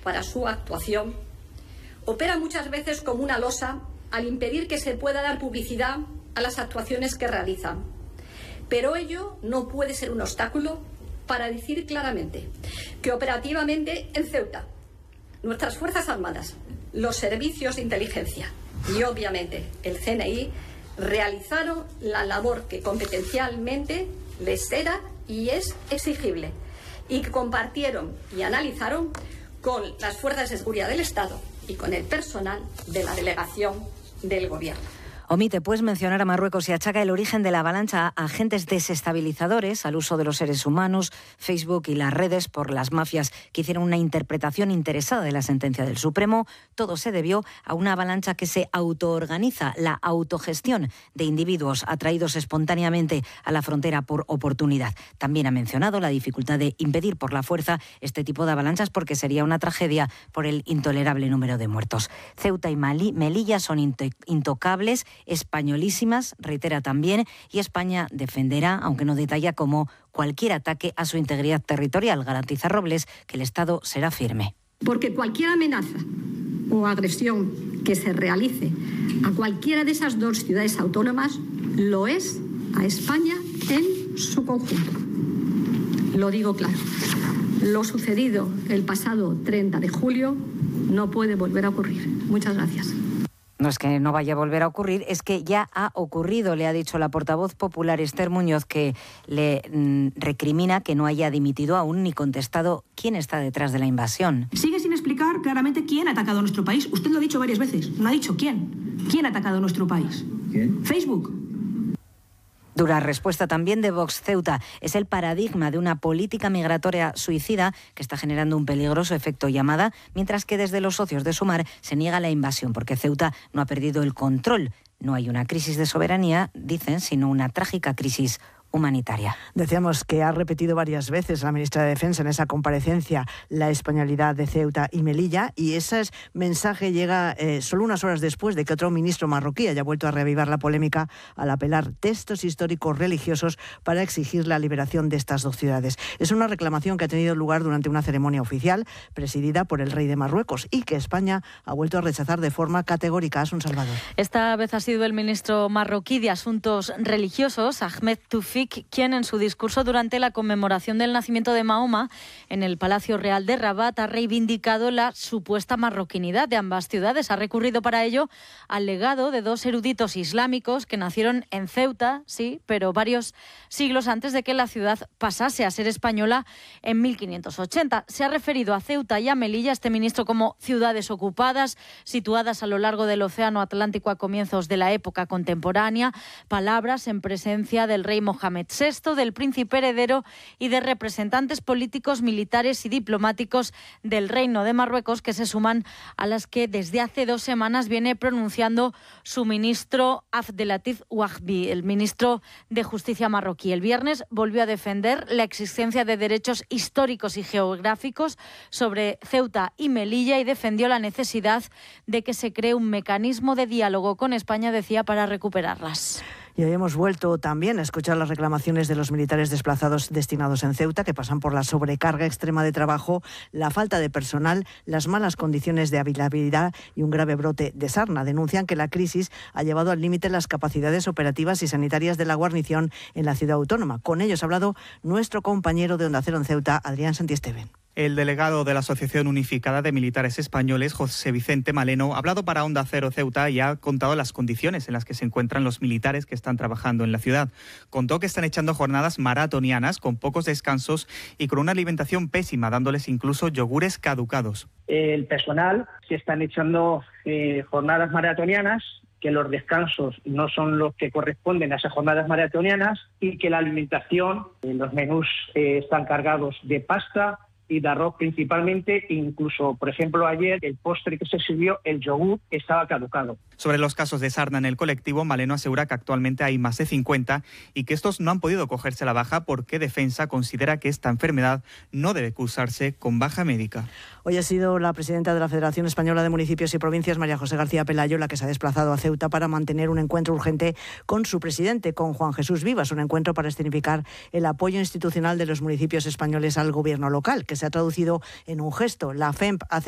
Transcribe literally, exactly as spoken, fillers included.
para su actuación, opera muchas veces como una losa al impedir que se pueda dar publicidad a las actuaciones que realizan. Pero ello no puede ser un obstáculo para decir claramente que operativamente en Ceuta nuestras Fuerzas Armadas, los servicios de inteligencia y obviamente el C N I realizaron la labor que competencialmente les era y es exigible y que compartieron y analizaron con las fuerzas de seguridad del Estado y con el personal de la delegación del Gobierno. Omite, pues, mencionar a Marruecos y achaca el origen de la avalancha a agentes desestabilizadores, al uso de los seres humanos, Facebook y las redes por las mafias que hicieron una interpretación interesada de la sentencia del Supremo. Todo se debió a una avalancha que se autoorganiza, la autogestión de individuos atraídos espontáneamente a la frontera por oportunidad. También ha mencionado la dificultad de impedir por la fuerza este tipo de avalanchas porque sería una tragedia por el intolerable número de muertos. Ceuta y Melilla son intocables, españolísimas, reitera también, y España defenderá, aunque no detalla cómo, cualquier ataque a su integridad territorial. Garantiza Robles que el Estado será firme. Porque cualquier amenaza o agresión que se realice a cualquiera de esas dos ciudades autónomas lo es a España en su conjunto. Lo digo claro. Lo sucedido el pasado treinta de julio no puede volver a ocurrir. Muchas gracias. No es que no vaya a volver a ocurrir, es que ya ha ocurrido, le ha dicho la portavoz popular Esther Muñoz, que le mm, recrimina que no haya dimitido aún ni contestado quién está detrás de la invasión. Sigue sin explicar claramente quién ha atacado nuestro país. Usted lo ha dicho varias veces, no ha dicho quién. ¿Quién ha atacado nuestro país? ¿Quién? Facebook. Dura respuesta también de Vox. Ceuta es el paradigma de una política migratoria suicida que está generando un peligroso efecto llamada, mientras que desde los socios de Sumar se niega la invasión porque Ceuta no ha perdido el control. No hay una crisis de soberanía, dicen, sino una trágica crisis humanitaria. Decíamos que ha repetido varias veces la ministra de Defensa en esa comparecencia la españolidad de Ceuta y Melilla, y ese mensaje llega eh, solo unas horas después de que otro ministro marroquí haya vuelto a reavivar la polémica al apelar textos históricos religiosos para exigir la liberación de estas dos ciudades. Es una reclamación que ha tenido lugar durante una ceremonia oficial presidida por el rey de Marruecos y que España ha vuelto a rechazar de forma categórica. Asun Salvador. Esta vez ha sido el ministro marroquí de Asuntos Religiosos, Ahmed Toufi, quien en su discurso durante la conmemoración del nacimiento de Mahoma en el Palacio Real de Rabat ha reivindicado la supuesta marroquinidad de ambas ciudades. Ha recurrido para ello al legado de dos eruditos islámicos que nacieron en Ceuta, sí, pero varios siglos antes de que la ciudad pasase a ser española en mil quinientos ochenta. Se ha referido a Ceuta y a Melilla, este ministro, como ciudades ocupadas, situadas a lo largo del Océano Atlántico a comienzos de la época contemporánea, palabras en presencia del rey Mohamed sexto, del príncipe heredero y de representantes políticos, militares y diplomáticos del Reino de Marruecos, que se suman a las que desde hace dos semanas viene pronunciando su ministro Abdelatif Wahbi, el ministro de Justicia marroquí. El viernes volvió a defender la existencia de derechos históricos y geográficos sobre Ceuta y Melilla y defendió la necesidad de que se cree un mecanismo de diálogo con España, decía, para recuperarlas. Y hoy hemos vuelto también a escuchar las reclamaciones de los militares desplazados destinados en Ceuta, que pasan por la sobrecarga extrema de trabajo, la falta de personal, las malas condiciones de habitabilidad y un grave brote de sarna. Denuncian que la crisis ha llevado al límite las capacidades operativas y sanitarias de la guarnición en la ciudad autónoma. Con ellos ha hablado nuestro compañero de Onda Cero en Ceuta, Adrián Santiesteban. El delegado de la Asociación Unificada de Militares Españoles, José Vicente Maleno, ha hablado para Onda Cero Ceuta y ha contado las condiciones en las que se encuentran los militares que están trabajando en la ciudad. Contó que están echando jornadas maratonianas con pocos descansos y con una alimentación pésima, dándoles incluso yogures caducados. El personal se están echando eh, jornadas maratonianas, que los descansos no son los que corresponden a esas jornadas maratonianas y que la alimentación, eh, los menús eh, están cargados de pasta y de arroz principalmente, incluso, por ejemplo, ayer el postre que se sirvió, el yogur, estaba caducado. Sobre los casos de sarna en el colectivo, Maleno asegura que actualmente hay más de cincuenta y que estos no han podido cogerse la baja porque Defensa considera que esta enfermedad no debe cursarse con baja médica. Hoy ha sido la presidenta de la Federación Española de Municipios y Provincias, María José García Pelayo, la que se ha desplazado a Ceuta para mantener un encuentro urgente con su presidente, con Juan Jesús Vivas, un encuentro para escenificar el apoyo institucional de los municipios españoles al gobierno local, que se ha traducido en un gesto. La F E M P hace